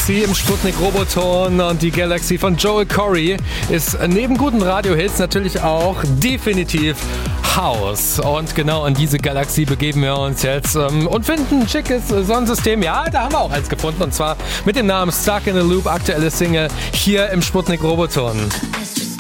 Galaxy im Sputnik Roboton und die Galaxy von Joel Corry ist neben guten Radiohits natürlich auch definitiv House. Und genau an diese Galaxy begeben wir uns jetzt und finden ein schickes Sonnensystem. Ja, da haben wir auch eins gefunden und zwar mit dem Namen Stuck in a Loop, aktuelle Single hier im Sputnik Roboton.